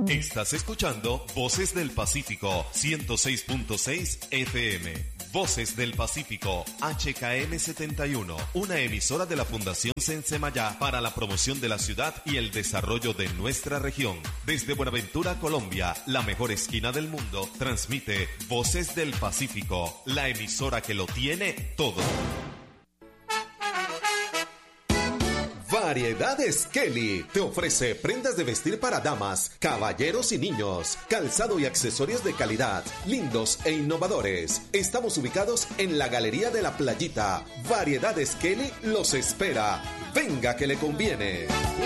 Estás escuchando Voces del Pacífico 106.6 FM. Voces del Pacífico HKM 71, una emisora de la Fundación Sensemayá para la promoción de la ciudad y el desarrollo de nuestra región. Desde Buenaventura, Colombia, la mejor esquina del mundo, transmite Voces del Pacífico, la emisora que lo tiene todo. Variedades Kelly te ofrece prendas de vestir para damas, caballeros y niños, calzado y accesorios de calidad, lindos e innovadores. Estamos ubicados en la Galería de la Playita. Variedades Kelly los espera. Venga que le conviene.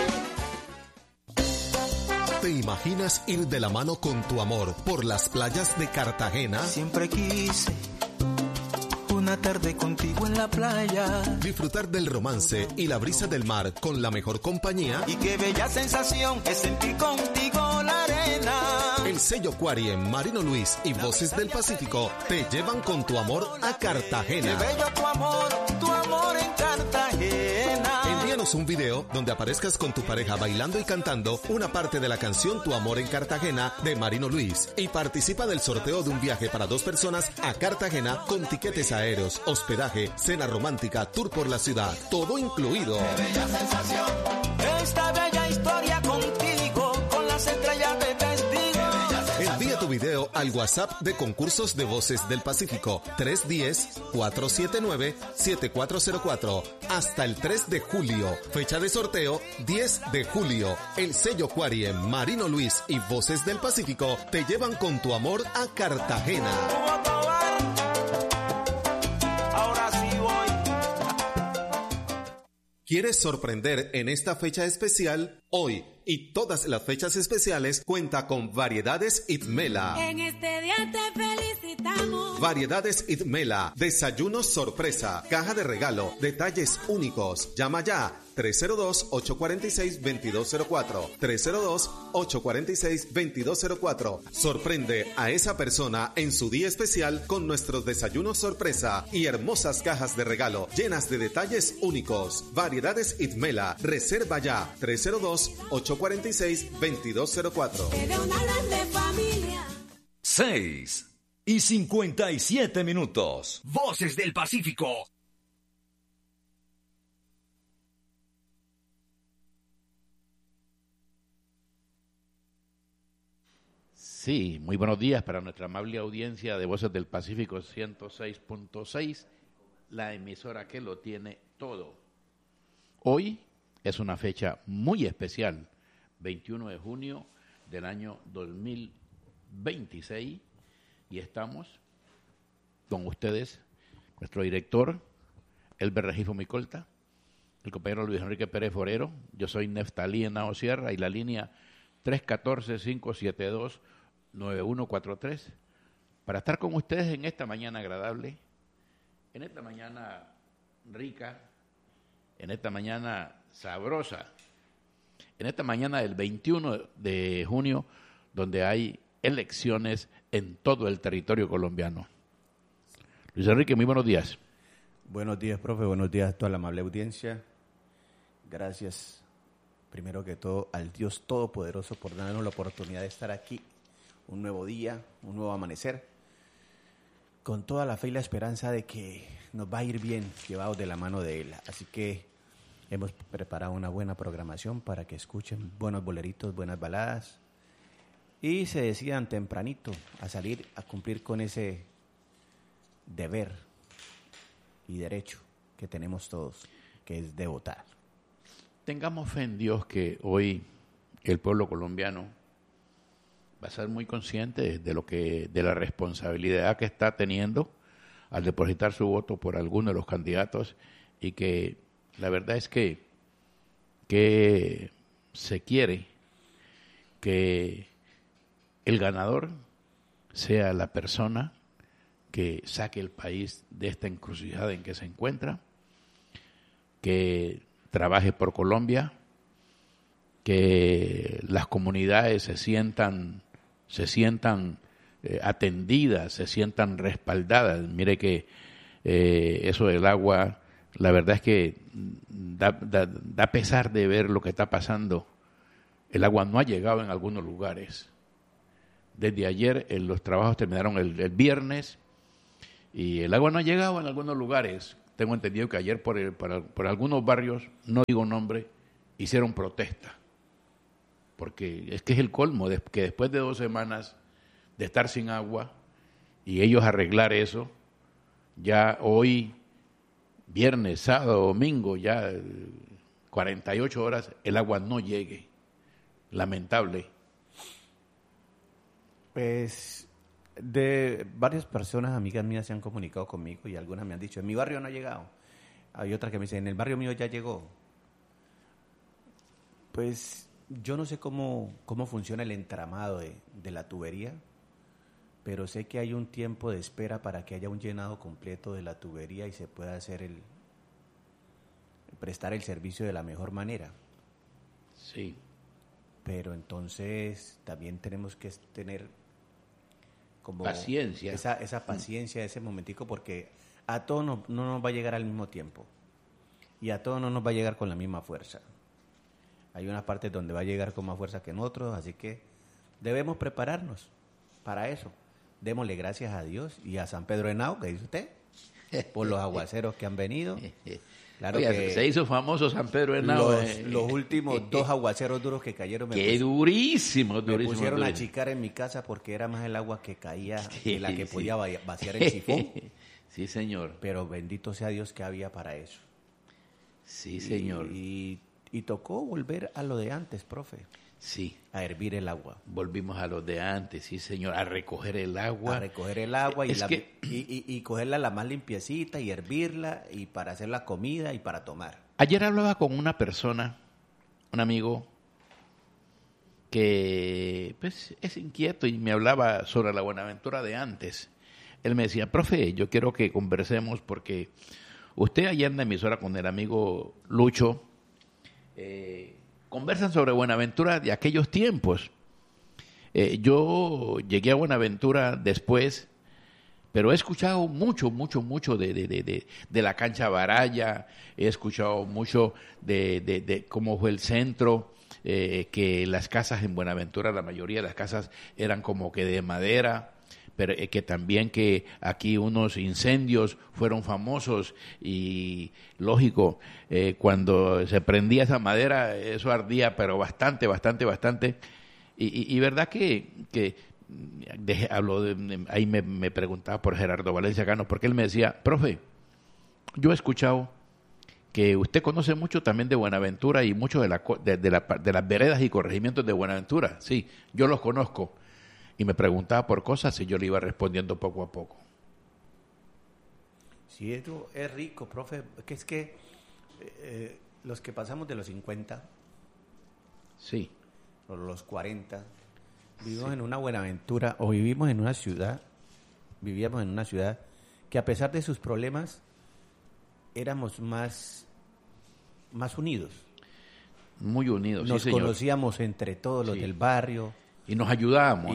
¿Te imaginas ir de la mano con tu amor por las playas de Cartagena? Siempre quise una tarde contigo en la playa. Disfrutar del romance y la brisa del mar con la mejor compañía. Y qué bella sensación es sentir contigo la arena. El sello Quariem, Marino Luis y Voces del Pacífico te llevan con tu amor a Cartagena. Qué bello tu amor en Cartagena. Envíanos un video donde aparezcas con tu pareja bailando y cantando una parte de la canción Tu amor en Cartagena de Marino Luis y participa del sorteo de un viaje para 2 personas a Cartagena con tiquetes aéreos, hospedaje, cena romántica, tour por la ciudad, todo incluido. Qué bella sensación, esta bella historia contigo, con las estrellas de testigo. Envía tu video al WhatsApp de Concursos de Voces del Pacífico 310-479-7404 hasta el 3 de julio. Fecha de sorteo 10 de julio. El sello Quariem, Marino Luis y Voces del Pacífico te llevan con tu amor a Cartagena. Ahora sí voy. ¿Quieres sorprender en esta fecha especial? Hoy y todas las fechas especiales cuenta con Variedades Itmela. En este día te felicitamos. Variedades Itmela, desayunos sorpresa, caja de regalo, detalles únicos. Llama ya 302-846-2204. 302-846-2204. Sorprende a esa persona en su día especial con nuestros desayunos sorpresa y hermosas cajas de regalo llenas de detalles únicos. Variedades Itmela. Reserva ya 302-846-2204. De una grande familia. 6:57. Voces del Pacífico. Sí, muy buenos días para nuestra amable audiencia de Voces del Pacífico 106.6, la emisora que lo tiene todo. Hoy es una fecha muy especial, 21 de junio del año 2026, y estamos con ustedes, nuestro director, Elber Regifo Micolta, el compañero Luis Enrique Pérez Forero, yo soy Neftalí Henao Sierra y la línea 314-572-9143, para estar con ustedes en esta mañana agradable, en esta mañana rica, en esta mañana sabrosa, en esta mañana del 21 de junio, donde hay elecciones en todo el territorio colombiano. Luis Enrique, muy buenos días. Buenos días, profe, buenos días a toda la amable audiencia. Gracias, primero que todo, al Dios Todopoderoso por darnos la oportunidad de estar aquí, un nuevo día, un nuevo amanecer, con toda la fe y la esperanza de que nos va a ir bien, llevados de la mano de Él. Así que hemos preparado una buena programación para que escuchen buenos boleritos, buenas baladas y se decidan tempranito a salir a cumplir con ese deber y derecho que tenemos todos, que es de votar. Tengamos fe en Dios que hoy el pueblo colombiano va a ser muy consciente de la responsabilidad que está teniendo al depositar su voto por alguno de los candidatos, y que la verdad es que se quiere que el ganador sea la persona que saque el país de esta encrucijada en que se encuentra, que trabaje por Colombia, que las comunidades se sientan atendidas, se sientan respaldadas. Mire que eso del agua, la verdad es que da pesar de ver lo que está pasando El agua no ha llegado en algunos lugares. Desde ayer los trabajos terminaron el viernes y el agua no ha llegado en algunos lugares. Tengo entendido que ayer por algunos barrios, no digo nombre, hicieron protesta. Porque es que es el colmo, que después de 2 semanas de estar sin agua y ellos arreglar eso, ya hoy, viernes, sábado, domingo, ya 48 horas, el agua no llegue. Lamentable. Pues de varias personas, amigas mías, se han comunicado conmigo y algunas me han dicho, en mi barrio no ha llegado. Hay otras que me dicen, en el barrio mío ya llegó. Pues yo no sé cómo funciona el entramado de la tubería, pero sé que hay un tiempo de espera para que haya un llenado completo de la tubería y se pueda hacer prestar el servicio de la mejor manera. Sí. Pero entonces también tenemos que tener como paciencia. Esa paciencia, ese momentico, porque a todos no nos va a llegar al mismo tiempo y a todos no nos va a llegar con la misma fuerza. Hay unas partes donde va a llegar con más fuerza que en otros, así que debemos prepararnos para eso. Démosle gracias a Dios y a San Pedro de Henao, que dice usted, por los aguaceros que han venido. Claro. Oiga, que se hizo famoso San Pedro de Henao. Los últimos 2 aguaceros duros que cayeron durísimo. Me pusieron a achicar en mi casa porque era más el agua que caía que la que podía vaciar el sifón. Sí, señor. Pero bendito sea Dios que había para eso. Sí, señor. Y tocó volver a lo de antes, profe. Sí. A hervir el agua. Volvimos a lo de antes, sí, señor, a recoger el agua. A recoger el agua y cogerla la más limpiecita y hervirla y para hacer la comida y para tomar. Ayer hablaba con una persona, un amigo, que pues es inquieto y me hablaba sobre la Buenaventura de antes. Él me decía, profe, yo quiero que conversemos porque usted ayer en la emisora con el amigo Lucho, conversan sobre Buenaventura de aquellos tiempos. Yo llegué a Buenaventura después, pero he escuchado mucho de la cancha Baraya, he escuchado mucho de cómo fue el centro, que las casas en Buenaventura, la mayoría de las casas eran como que de madera, pero que también que aquí unos incendios fueron famosos y lógico, cuando se prendía esa madera, eso ardía, pero bastante, y verdad que ahí me preguntaba por Gerardo Valencia Cano, porque él me decía, profe, yo he escuchado que usted conoce mucho también de Buenaventura y mucho de las veredas y corregimientos de Buenaventura, sí, yo los conozco. Y me preguntaba por cosas y yo le iba respondiendo poco a poco. Sí, esto es rico, profe. Es que los que pasamos de los 50, sí, o los 40, vivimos en una Buenaventura o vivíamos en una ciudad que a pesar de sus problemas éramos más unidos. Muy unidos, Nos sí, señor. conocíamos entre todos los del barrio. Y nos ayudábamos.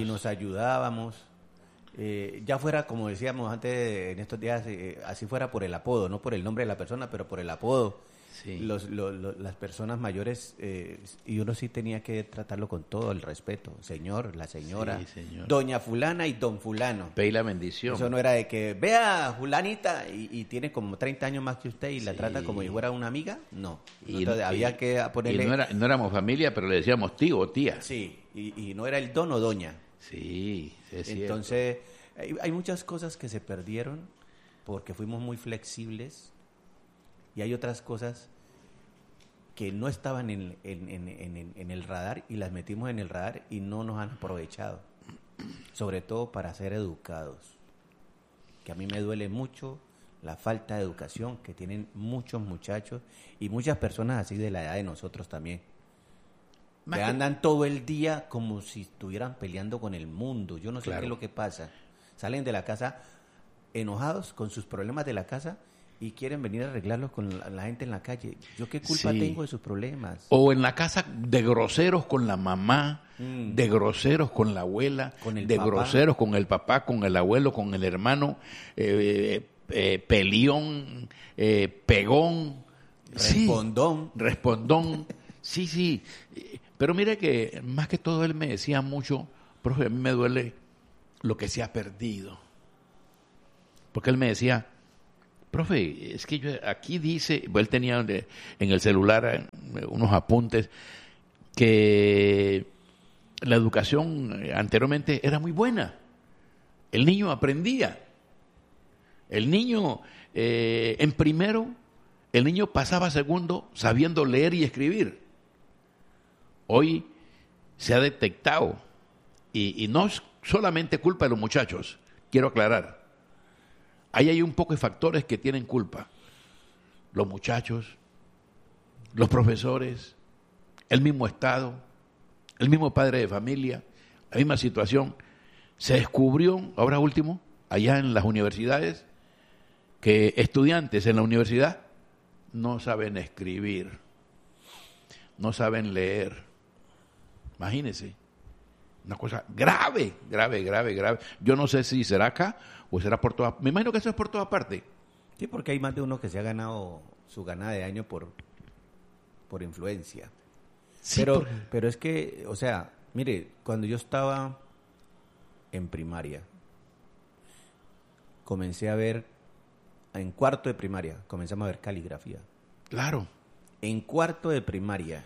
Ya fuera, como decíamos antes, en estos días, así fuera por el apodo, no por el nombre de la persona, pero por el apodo. Sí. Las personas mayores, y uno sí tenía que tratarlo con todo el respeto. Señor, la señora, sí, señor. Doña fulana y don fulano. Pedí la bendición. Eso no era de que, vea, fulanita, y tiene como 30 años más que usted y la trata como si fuera una amiga. No. Entonces, había que ponerle... Y no éramos familia, pero le decíamos tío o tía. Sí, y no era el don o doña. Sí, es cierto. Entonces, hay muchas cosas que se perdieron porque fuimos muy flexibles y hay otras cosas que no estaban en el radar y las metimos en el radar y no nos han aprovechado, sobre todo para ser educados, que a mí me duele mucho la falta de educación que tienen muchos muchachos y muchas personas así de la edad de nosotros también. Que andan todo el día como si estuvieran peleando con el mundo. Yo no sé qué es lo que pasa. Salen de la casa enojados con sus problemas de la casa y quieren venir a arreglarlos con la gente en la calle. ¿Yo qué culpa tengo de sus problemas? O en la casa de groseros con la mamá, de groseros con la abuela, de papá. Groseros con el papá, con el abuelo, con el hermano, peleón, pegón. Respondón. Sí, respondón. Sí. Pero mire que más que todo él me decía mucho, profe, a mí me duele lo que se ha perdido. Porque él me decía, profe, es que yo aquí dice, pues él tenía en el celular unos apuntes que la educación anteriormente era muy buena. El niño aprendía. El niño en primero, el niño pasaba a segundo sabiendo leer y escribir. Hoy se ha detectado, y no es solamente culpa de los muchachos, quiero aclarar. Ahí hay un poco de factores que tienen culpa. Los muchachos, los profesores, el mismo Estado, el mismo padre de familia, la misma situación. Se descubrió, ahora último, allá en las universidades, que estudiantes en la universidad no saben escribir, no saben leer. Imagínense, una cosa grave. Yo no sé si será acá o será por todas. Me imagino que eso es por todas partes. Sí, porque hay más de uno que se ha ganado su ganada de año por influencia. Sí, pero es que, o sea, mire, cuando yo estaba en primaria, comencé a ver, en cuarto de primaria, comenzamos a ver caligrafía. Claro. En cuarto de primaria.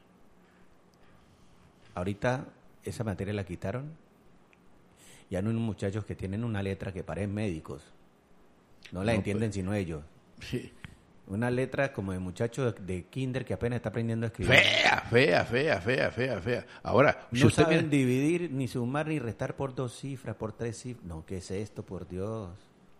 Ahorita esa materia la quitaron. Ya no hay unos muchachos que tienen una letra que parecen médicos. No la entienden sino ellos. Sí. Una letra como de muchacho de kinder que apenas está aprendiendo a escribir. Fea. Ahora, si No usted saben dividir, ni sumar, ni restar por 2 cifras, por 3 cifras. No, ¿qué es esto, por Dios?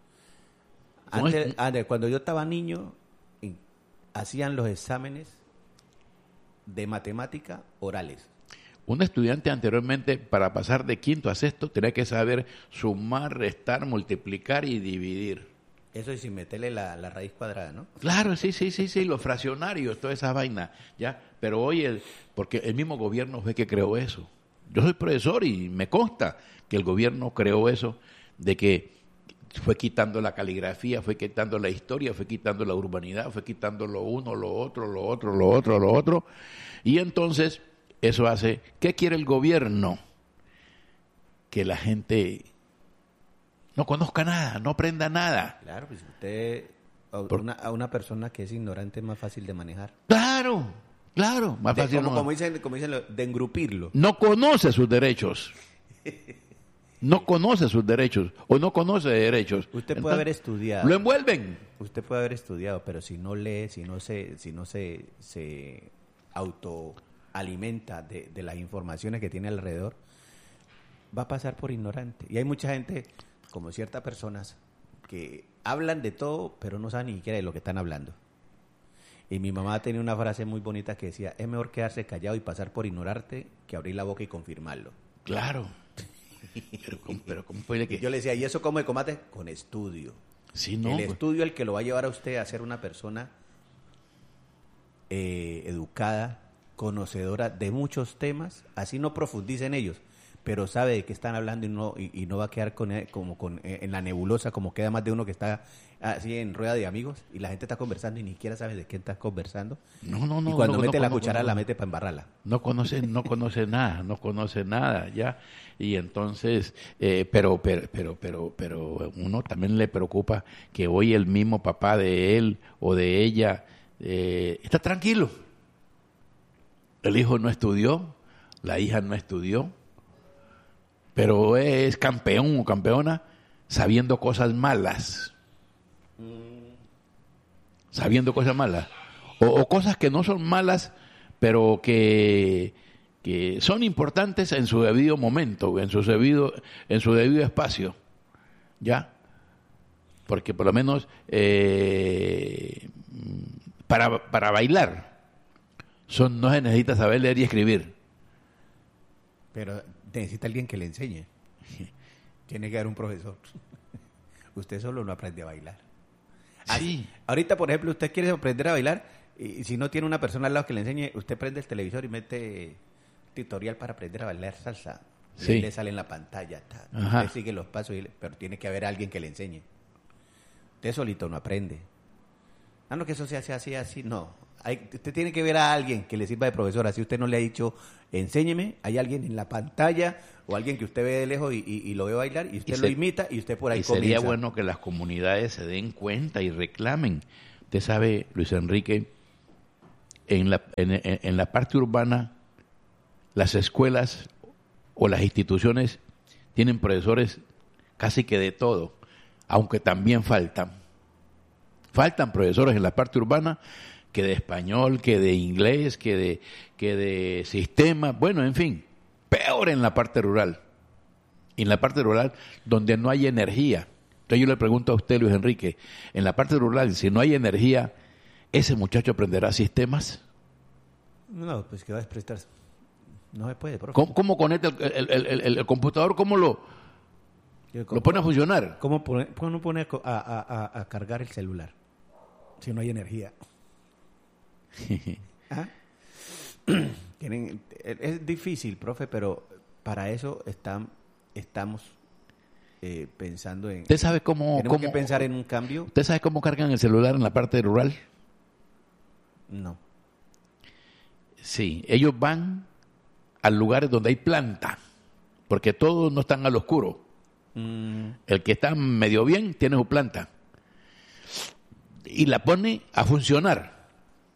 Antes, cuando yo estaba niño, hacían los exámenes de matemática orales. un estudiante anteriormente, para pasar de quinto a sexto, tenía que saber sumar, restar, multiplicar y dividir. Eso es sin meterle la raíz cuadrada, ¿no? Claro, sí, los fraccionarios, toda esa vaina, ¿ya? Pero hoy, porque el mismo gobierno fue que creó eso. Yo soy profesor y me consta que el gobierno creó eso, de que fue quitando la caligrafía, fue quitando la historia, fue quitando la urbanidad, fue quitando lo uno, lo otro, y entonces eso hace, ¿qué quiere el gobierno? Que la gente no conozca nada, no aprenda nada. Claro, pues usted, a una persona que es ignorante es más fácil de manejar. Claro, más fácil. Como dicen, de engrupirlo. No conoce sus derechos. No conoce sus derechos o no conoce derechos. Usted puede Entonces, haber estudiado. Lo envuelven. Usted puede haber estudiado, pero si no lee, si no se autoalimenta de las informaciones que tiene alrededor, va a pasar por ignorante. Y hay mucha gente, como ciertas personas, que hablan de todo, pero no saben ni siquiera de lo que están hablando. Y mi mamá tenía una frase muy bonita que decía, es mejor quedarse callado y pasar por ignorarte que abrir la boca y confirmarlo. Claro. Pero ¿cómo puede que...? Yo le decía, ¿y eso cómo de combate? Con estudio. Sí, no, el estudio el que lo va a llevar a usted a ser una persona educada, conocedora de muchos temas, así no profundice en ellos, pero sabe de qué están hablando y no va a quedar en la nebulosa, como queda más de uno que está así en rueda de amigos y la gente está conversando y ni siquiera sabe de qué estás conversando. No. Y cuando mete la cuchara la mete para embarrarla. No conoce nada, ya. Y entonces, pero uno también le preocupa que hoy el mismo papá de él o de ella está tranquilo. El hijo no estudió, la hija no estudió, pero es campeón o campeona sabiendo cosas malas. Sabiendo cosas malas. O cosas que no son malas, pero que son importantes en su debido momento, en su debido espacio. ¿Ya? Porque por lo menos para bailar no se necesita saber leer y escribir. Pero necesita alguien que le enseñe. Tiene que haber un profesor. Usted solo no aprende a bailar. Sí. Ahorita, por ejemplo, usted quiere aprender a bailar y si no tiene una persona al lado que le enseñe, usted prende el televisor y mete tutorial para aprender a bailar salsa. Sí. Y ahí le sale en la pantalla. Usted sigue los pasos, pero tiene que haber alguien que le enseñe. Usted solito no aprende. No, que eso se hace así. No. Usted tiene que ver a alguien que le sirva de profesor. Así usted no le ha dicho, enséñeme, hay alguien en la pantalla o alguien que usted ve de lejos y lo ve bailar y usted lo imita y usted por ahí comienza. Sería bueno que las comunidades se den cuenta y reclamen. Usted sabe, Luis Enrique, en la parte urbana, las escuelas o las instituciones tienen profesores casi que de todo, aunque también faltan. Faltan profesores en la parte urbana que de español, que de inglés, que de sistema, bueno, en fin, peor en la parte rural. Y en la parte rural donde no hay energía. Entonces yo le pregunto a usted, Luis Enrique, en la parte rural, si no hay energía, ¿ese muchacho aprenderá sistemas? No, pues que va a prestar. No se puede, profe. ¿Cómo conecta el computador? ¿Cómo lo pone a funcionar? ¿Cómo pone a cargar el celular si no hay energía? ¿Ah? Es difícil, profe, pero para eso estamos pensando en... ¿Usted sabe cómo... Tenemos que pensar en un cambio. ¿Usted sabe cómo cargan el celular en la parte rural? No. Sí, ellos van a lugares donde hay planta, porque todos no están al oscuro. El que está medio bien tiene su planta y la pone a funcionar,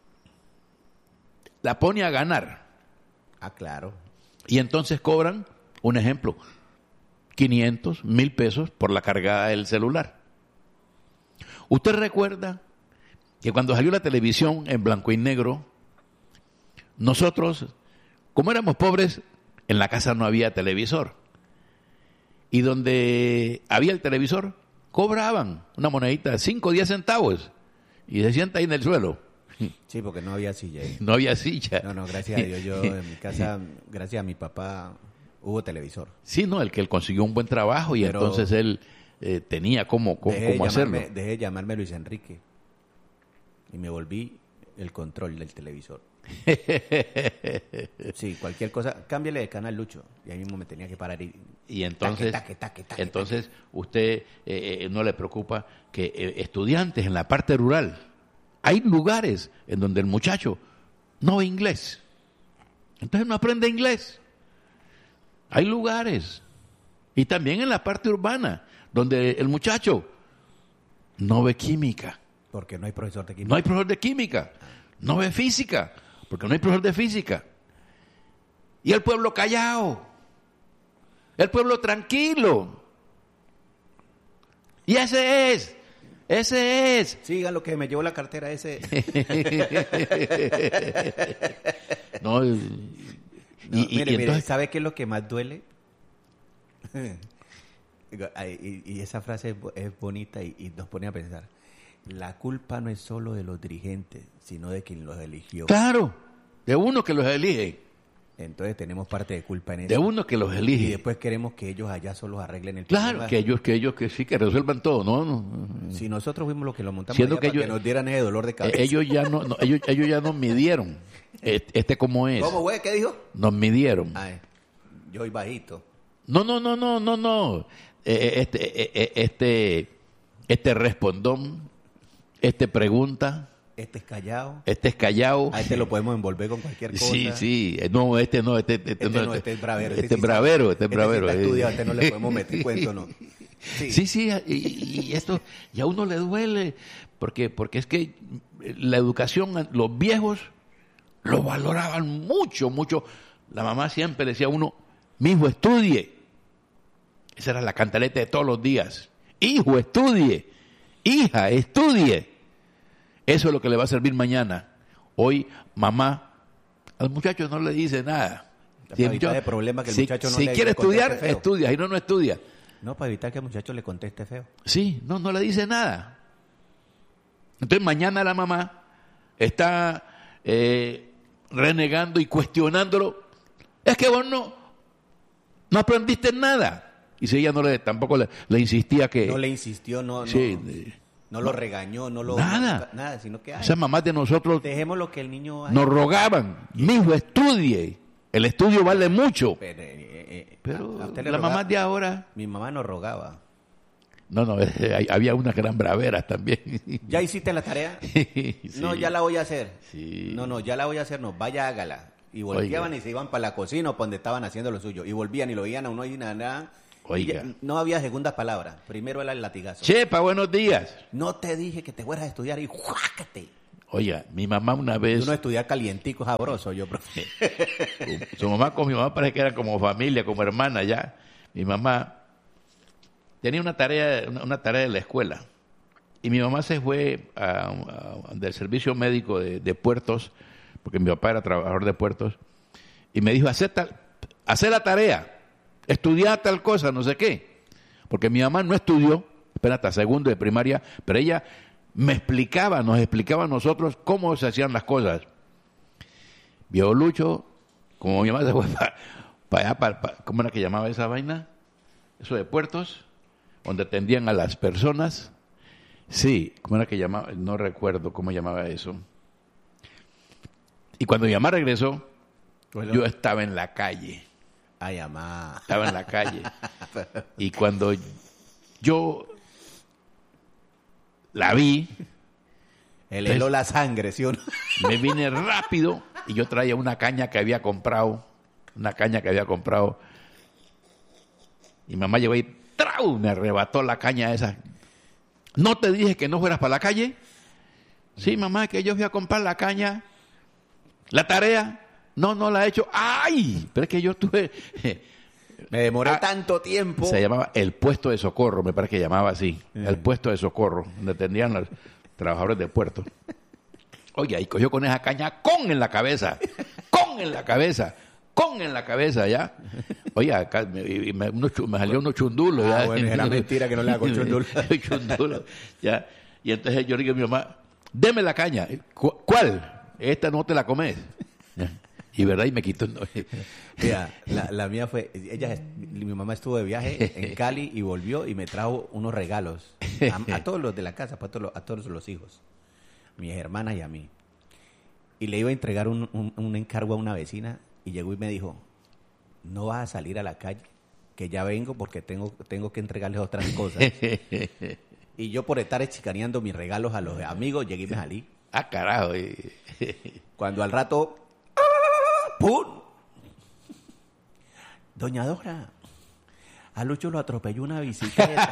la pone a ganar. Ah, claro. Y entonces cobran, un ejemplo, 500, 1,000 pesos por la cargada del celular. ¿Usted recuerda que cuando salió la televisión en blanco y negro, nosotros, como éramos pobres, en la casa no había televisor? Y donde había el televisor, cobraban una monedita, 5 o 10 centavos, y se sienta ahí en el suelo. Sí, porque no había silla. No había silla. No, gracias a Dios. Yo en mi casa, gracias a mi papá, hubo televisor. Sí, no, él consiguió un buen trabajo y pero entonces él tenía cómo hacerlo. Dejé de llamarme Luis Enrique y me volví el control del televisor. Sí, cualquier cosa, cámbiale de canal, Lucho. Y ahí mismo me tenía que parar y entonces, entonces usted no le preocupa que estudiantes en la parte rural, hay lugares en donde el muchacho no ve inglés, entonces no aprende inglés. Hay lugares, y también en la parte urbana, donde el muchacho no ve química. Porque no hay profesor de química. No hay profesor de química. No ve física, porque no hay profesor de física. Y el pueblo callado. El pueblo tranquilo. Y ese es. Sigan lo que me llevó la cartera ese. No, mire, ¿sabe qué es lo que más duele? y esa frase es bonita y nos pone a pensar. La culpa no es solo de los dirigentes, sino de quien los eligió. Claro, de uno que los elige. Entonces tenemos parte de culpa en eso. De uno que los elige. Y después queremos que ellos allá solo arreglen el problema. Claro, que ellos sí, que resuelvan todo, ¿no? Si nosotros fuimos los que lo montamos siendo allá que para que nos dieran ese dolor de cabeza. Ellos ya nos midieron. ¿Cómo es? ¿Cómo, güey? ¿Qué dijo? Nos midieron. Ay, yo soy bajito. No. Este respondón, pregunta. Este es callado. A este lo podemos envolver con cualquier cosa. Sí. No, este es bravero. Este es bravero. Este está estudiado, este no le podemos meter cuento, ¿no? Sí, y esto ya a uno le duele, porque es que la educación, los viejos lo valoraban mucho. La mamá siempre le decía a uno, mijo, estudie. Esa era la cantaleta de todos los días. Hijo, estudie. Hija, estudie. Eso es lo que le va a servir mañana. Hoy, mamá, al muchacho no le dice nada. Para evitar el problema que el muchacho no le quiere estudiar, estudia. Y no estudia. No, para evitar que el muchacho le conteste feo. Sí, no le dice nada. Entonces mañana la mamá está renegando y cuestionándolo. Es que vos no aprendiste nada. Y si ella tampoco le insistía que... No le insistió, no lo regañó, nada, sino que... Esas mamás de nosotros... Dejemos lo que el niño... Nos rogaban, mijo, estudie. El estudio vale mucho. Pero las mamás de ahora... Mi mamá nos rogaba. No, había unas gran braveras también. ¿Ya hiciste la tarea? Sí. No, ya la voy a hacer. Sí. No, ya la voy a hacer, no, vaya, hágala. Y volteaban Oiga. y se iban para la cocina o para donde estaban haciendo lo suyo. Y volvían y lo veían a uno y nada. Oiga. No había segundas palabras. Primero era el latigazo. Chepa, buenos días. No te dije que te fueras a estudiar y ¡juácate! Oiga, mi mamá una vez... Uno estudiar calientico, sabroso, yo, profe. Su mamá con mi mamá parece que eran como familia, como hermana ya. Mi mamá tenía una tarea de la escuela. Y mi mamá se fue del servicio médico de puertos, porque mi papá era trabajador de puertos, y me dijo, hacer la tarea, estudiar tal cosa, no sé qué. Porque mi mamá no estudió, apenas hasta segundo de primaria, pero ella nos explicaba a nosotros cómo se hacían las cosas. Vio Lucho, como mi mamá se fue para allá, ¿cómo era que llamaba esa vaina? Eso de puertos, donde atendían a las personas. Sí, ¿cómo era que llamaba? No recuerdo cómo llamaba eso. Y cuando mi mamá regresó, yo estaba en la calle. Ay, mamá. Estaba en la calle. Y cuando yo la vi, El heló la sangre, ¿sí o no? me vine rápido y yo traía una caña que había comprado. Y mamá llegó y ¡trau! Me arrebató la caña esa. ¿No te dije que no fueras para la calle? Sí, mamá, que yo fui a comprar la caña. ¿La tarea? No la he hecho. ¡Ay! Pero es que yo tuve... Me demoré tanto tiempo. Se llamaba el puesto de socorro, me parece que llamaba así. El puesto de socorro, donde atendían los trabajadores de puerto. Oye, y cogió con esa caña en la cabeza, ¿ya? Oye, acá me salió unos chundulos. ¿ya? Bueno, era mentira que no le hago chundulos. Chundulos, ¿ya? Y entonces yo le digo a mi mamá, deme la caña. ¿Cuál? Esta no te la comes. ¿Ya? Y verdad, y me quitó. Mira, la mía fue, mi mamá estuvo de viaje en Cali y volvió y me trajo unos regalos a todos los de la casa, a todos los hijos, mis hermanas y a mí. Y le iba a entregar un encargo a una vecina y llegó y me dijo, no vas a salir a la calle, que ya vengo porque tengo que entregarles otras cosas. Y yo por estar chicaneando mis regalos a los amigos, llegué y me salí. Ah, carajo. Cuando al rato... ¡pum! Doña Dora, a Lucho lo atropelló una bicicleta.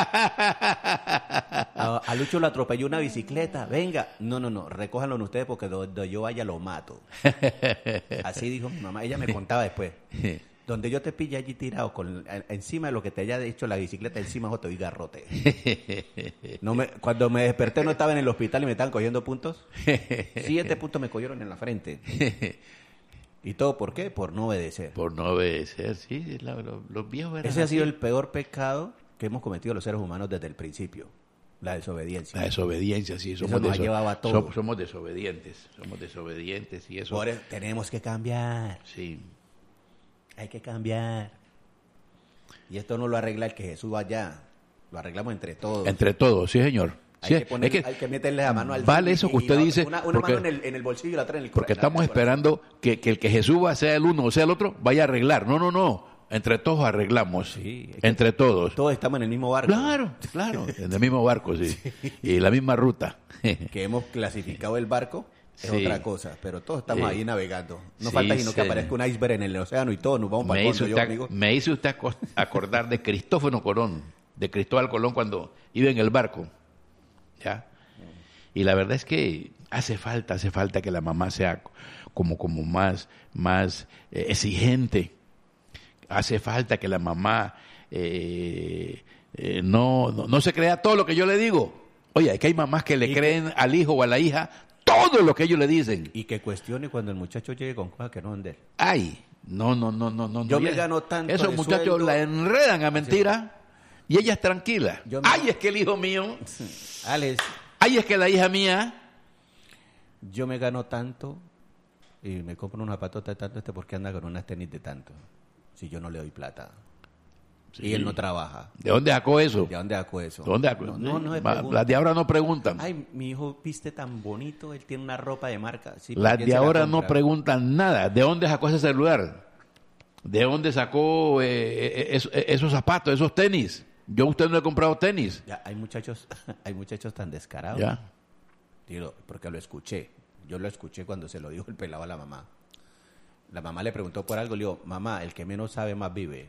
A Lucho lo atropelló una bicicleta. Venga. No, recójanlo ustedes porque donde yo vaya lo mato. Así dijo mi mamá. Ella me contaba después. Donde yo te pille allí tirado encima de lo que te haya hecho la bicicleta, encima yo te doy garrote. Cuando me desperté no estaba en el hospital y me estaban cogiendo puntos. 7 puntos me cogieron en la frente. ¿Y todo por qué? Por no obedecer. Por no obedecer, sí. Los viejos eran Ese ha sido así. el peor pecado que hemos cometido los seres humanos desde el principio. La desobediencia. La desobediencia, sí. Eso nos ha llevado a todo. Somos desobedientes y eso. Por eso tenemos que cambiar. Sí. Hay que cambiar. Y esto no lo arregla el que Jesús vaya. Lo arreglamos entre todos. Entre todos, sí, señor. Hay que meterle la mano al... Vale eso que usted dice. Una porque, mano en el bolsillo y la otra en el corazón. porque estamos esperando que el que Jesús va, sea el uno o sea el otro, vaya a arreglar. No. Entre todos arreglamos. Sí, entre todos. Todos estamos en el mismo barco. Claro. En el mismo barco, sí. Y la misma ruta. Que hemos clasificado el barco es Sí. otra cosa. Pero todos estamos ahí navegando. No Sí, falta sino que señor. aparezca un iceberg en el océano y todos nos vamos para el fondo. Me hizo usted acordar de Cristóforo Colón, de Cristóbal Colón cuando iba en el barco. ¿Ya? Y la verdad es que hace falta que la mamá sea como más exigente. Hace falta que la mamá no se crea todo lo que yo le digo. Oye, es que hay mamás que le creen al hijo o a la hija todo lo que ellos le dicen. Y que cuestione cuando el muchacho llegue con cosas que no son de él. Ay, no. Yo me gano tanto Esos de muchachos sueldo. la enredan a mentira y ella es tranquila. Ay, es que el hijo mío. Alex, Ay, es que la hija mía. yo me gano tanto y me compro unos zapatos de tanto porque anda con unas tenis de tanto. Si yo no le doy plata. Sí. Y él no trabaja. ¿De dónde sacó eso? ¿De dónde sacó eso? ¿De dónde sacó? No me Las preguntan. de ahora no preguntan. Ay, mi hijo viste tan bonito, él tiene una ropa de marca. Sí, Las ¿quién de se la ahora compra? no preguntan nada. ¿De dónde sacó ese celular? ¿De dónde sacó esos zapatos, esos tenis? Yo a usted no he comprado tenis. Ya, hay muchachos tan descarados. Ya. Digo, porque lo escuché. Yo lo escuché cuando se lo dijo el pelado a la mamá. La mamá le preguntó por algo, le dijo, mamá, el que menos sabe más vive.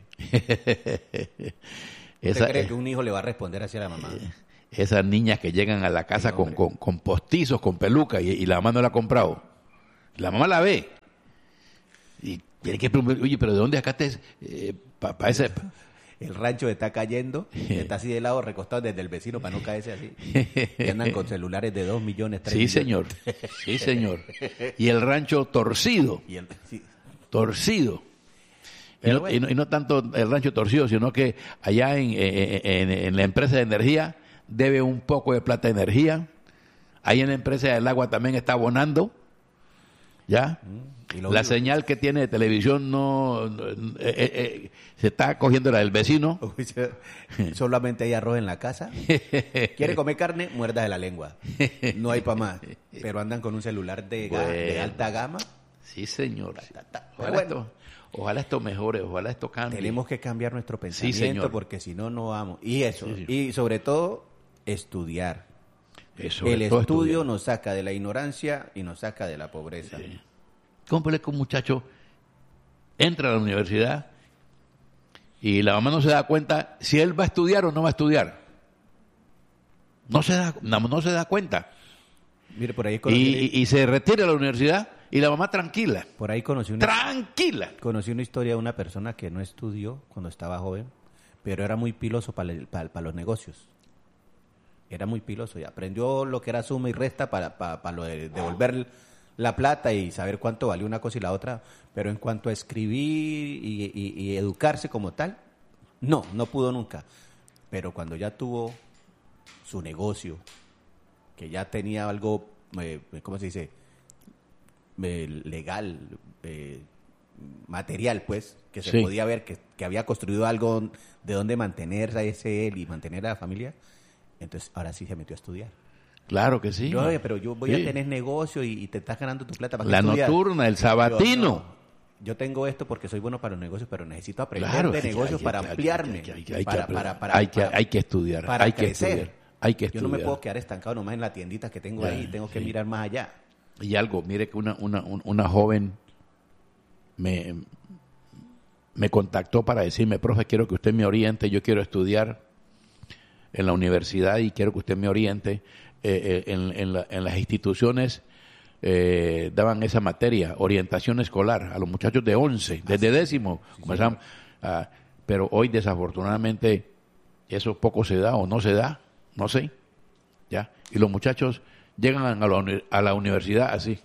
¿Usted cree que un hijo le va a responder así a la mamá? Esas niñas que llegan a la casa Sí, con postizos, con peluca, y la mamá no la ha comprado. La mamá la ve. Y tiene que preguntar, oye, pero ¿de dónde sacaste para ese...? El rancho está cayendo, está así de lado, recostado desde el vecino para no caerse así. Y andan con celulares de 2 millones, 3 Sí, millones. señor. Sí, señor. Y el rancho torcido. Sí. Torcido. Pero Y bueno. no tanto el rancho torcido, sino que allá en la empresa de energía debe un poco de plata de energía. Ahí en la empresa del agua también está abonando. ¿Ya? Y lo La único- señal que tiene de televisión se está cogiendo la del vecino. Uy, solamente hay arroz en la casa. ¿Quiere comer carne? Muerda de la lengua. No hay para más. Pero andan con un celular de Bueno. alta gama. Sí, señor. Pero Ojalá, ojalá esto mejore, ojalá esto cambie. Tenemos que cambiar nuestro pensamiento señor. porque si no, no vamos. Y eso. Sí, sí. Y sobre todo, estudiar. Eso, El todo estudio estudiar. nos saca de la ignorancia y nos saca de la pobreza. Cómprele que un muchacho entra a la universidad y la mamá no se da cuenta si él va a estudiar o no va a estudiar. No se da cuenta. Mire, por ahí conocí, Y se retira de la universidad y la mamá tranquila. por ahí conocí una historia de una persona que no estudió cuando estaba joven, pero era muy piloso para los negocios. Era muy piloso y aprendió lo que era suma y resta para lo de devolver la plata y saber cuánto valía una cosa y la otra, pero en cuanto a escribir y educarse como tal, no pudo nunca. Pero cuando ya tuvo su negocio, que ya tenía algo, ¿cómo se dice? Legal, material, pues, que se Sí. podía ver que había construido algo de donde mantenerse a ese él y mantener a la familia, entonces ahora sí se metió a estudiar. Claro que sí. Yo, oye, pero yo voy Sí. a tener negocio y te estás ganando tu plata para La estudiar. nocturna, el sabatino. Yo tengo esto porque soy bueno para los negocios, pero necesito aprender Claro, de negocios para ampliarme. Hay que estudiar, para hay que crecer. estudiar, hay que Yo no me estudiar. puedo quedar estancado nomás en la tiendita que tengo Ya, ahí, tengo que sí. mirar más allá. Y algo, mire que una joven me contactó para decirme, profe, quiero que usted me oriente, yo quiero estudiar en la universidad y quiero que usted me oriente. En las instituciones daban esa materia, orientación escolar, a los muchachos de 11, desde décimo, comenzaban, pero hoy desafortunadamente eso poco se da o no se da, no sé, ¿ya? Y los muchachos llegan a la universidad así.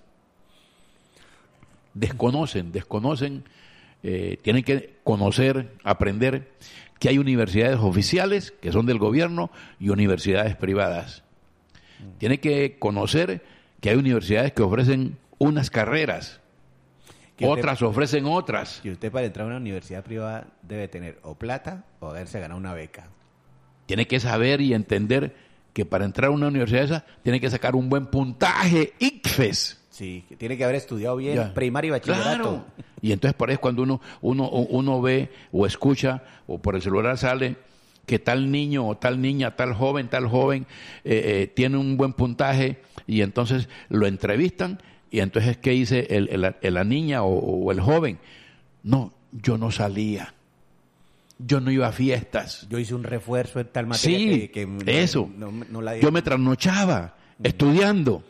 Desconocen, tienen que conocer, aprender que hay universidades oficiales que son del gobierno y universidades privadas. Tienen que conocer que hay universidades que ofrecen unas carreras, Que usted- otras ofrecen otras. Y usted para entrar a una universidad privada debe tener o plata o haberse ganado una beca. Tiene que saber y entender que para entrar a una universidad esa tiene que sacar un buen puntaje ICFES. Sí, que tiene que haber estudiado bien Ya. primaria y bachillerato. Claro. Y entonces por ahí es cuando uno ve o escucha o por el celular sale que tal niño o tal niña, tal joven tiene un buen puntaje y entonces lo entrevistan y entonces ¿qué dice la niña o el joven? No, yo no salía. Yo no iba a fiestas. Yo hice un refuerzo en tal materia Sí, que eso. no la Yo me trasnochaba estudiando.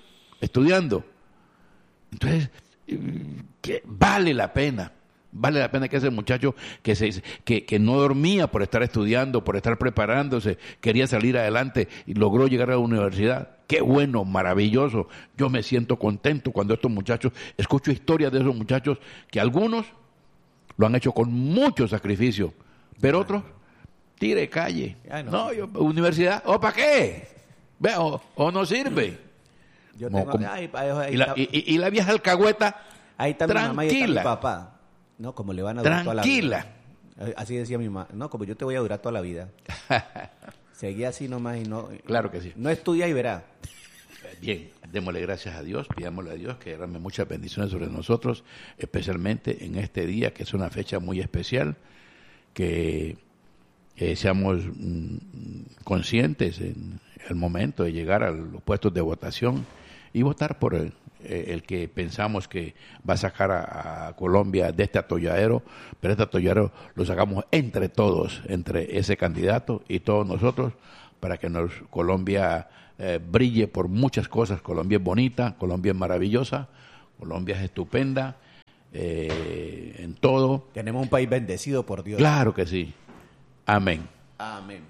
Entonces, que vale la pena que ese muchacho que no dormía por estar estudiando, por estar preparándose, quería salir adelante y logró llegar a la universidad. Qué bueno, maravilloso. Yo me siento contento cuando estos muchachos, escucho historias de esos muchachos que algunos lo han hecho con mucho sacrificio, pero otros, tire calle. Ay, no. No, universidad, ¿o para qué? Ve, o no sirve. Yo Como- tengo, como- ahí Y la, está- y la vieja alcahueta, ahí está mi mamá y está mi tranquila. papá. No, como le van a durar toda la Tranquila. vida. Así decía mi mamá. No, como yo te voy a durar toda la vida. Seguía así nomás y no... Claro que sí. No estudia y verá. Bien, démosle gracias a Dios, pidámosle a Dios que derrame muchas bendiciones sobre nosotros, especialmente en este día, que es una fecha muy especial, que seamos conscientes en el momento de llegar a los puestos de votación y votar por el que pensamos que va a sacar a Colombia de este atolladero, pero este atolladero lo sacamos entre todos, entre ese candidato y todos nosotros, para que Colombia brille por muchas cosas. Colombia es bonita, Colombia es maravillosa, Colombia es estupenda en todo. Tenemos un país bendecido por Dios. Claro que sí. Amén. Amén.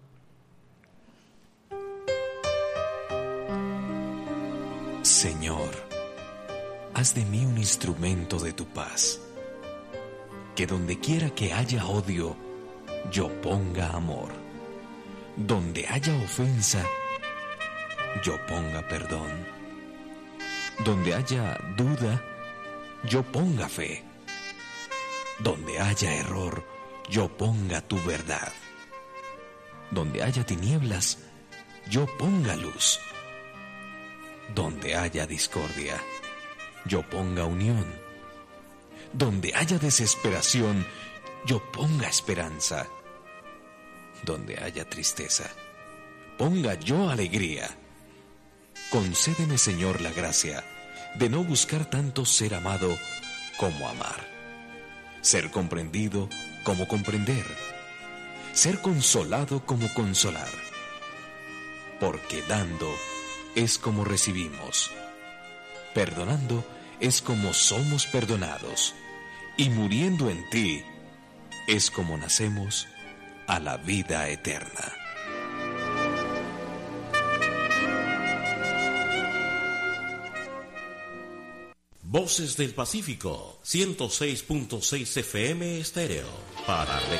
Señor, haz de mí un instrumento de tu paz. Que donde quiera que haya odio, yo ponga amor. Donde haya ofensa, yo ponga perdón. Donde haya duda, yo ponga fe. Donde haya error, yo ponga tu verdad. Donde haya tinieblas, yo ponga luz. Donde haya discordia, yo ponga unión. Donde haya desesperación, yo ponga esperanza. Donde haya tristeza, ponga yo alegría. Concédeme, Señor, la gracia de no buscar tanto ser amado como amar. Ser comprendido como comprender. Ser consolado como consolar. Porque dando es como recibimos. Perdonando es como somos perdonados. Y muriendo en ti es como nacemos a la vida eterna. Voces del Pacífico, 106.6 FM estéreo, para